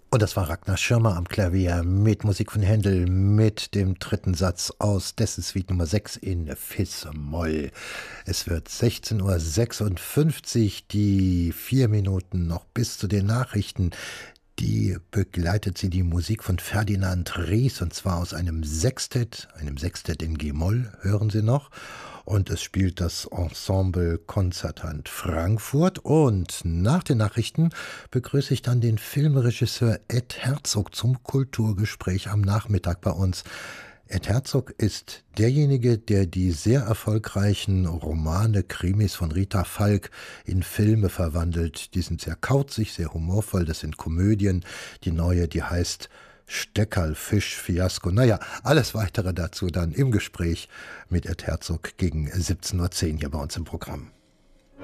Und das war Ragnar Schirmer am Klavier mit Musik von Händel, mit dem dritten Satz aus dessen Suite Nummer 6 in Fis-Moll. Es wird 16:56 Uhr, die 4 Minuten noch bis zu den Nachrichten. Die begleitet sie die Musik von Ferdinand Ries, und zwar aus einem Sextett in G-Moll, hören Sie noch. Und es spielt das Ensemble Konzertant Frankfurt. Und nach den Nachrichten begrüße ich dann den Filmregisseur Ed Herzog zum Kulturgespräch am Nachmittag bei uns. Ed Herzog ist derjenige, der die sehr erfolgreichen Romane, Krimis von Rita Falk in Filme verwandelt. Die sind sehr kauzig, sehr humorvoll, das sind Komödien. Die neue, die heißt Steckerl, Fisch, Fiasko. Naja, alles Weitere dazu dann im Gespräch mit Ed Herzog gegen 17:10 Uhr hier bei uns im Programm.